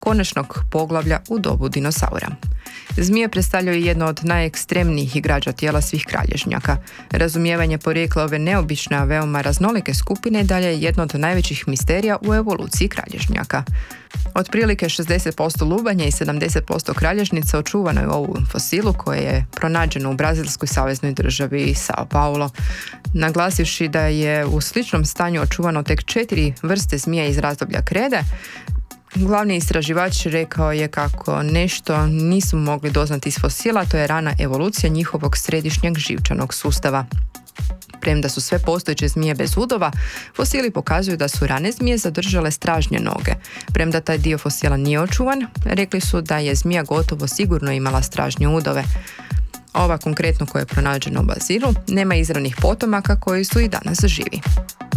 konačnog poglavlja u dobu dinosaura. Zmije predstavljaju jedno od najekstremnijih igrača tijela svih kralježnjaka. Razumijevanje porijekla ove neobične, a veoma raznolike skupine dalje je jedno od najvećih misterija u evoluciji kralježnjaka. Otprilike 60% lubanja i 70% kralježnica očuvano je u ovom fosilu koje je pronađeno u brazilskoj saveznoj državi Sao Paulo. Naglasivši da je u sličnom stanju očuvano tek 4 vrste zmija iz razdoblja krede, glavni istraživač rekao je kako nešto nisu mogli doznati iz fosila, to je rana evolucija njihovog središnjeg živčanog sustava. Premda su sve postojeće zmije bez udova, fosili pokazuju da su rane zmije zadržale stražnje noge. Premda taj dio fosila nije očuvan, rekli su da je zmija gotovo sigurno imala stražnje udove. Ova konkretno koja je pronađena u Brazilu nema izravnih potomaka koji su i danas živi.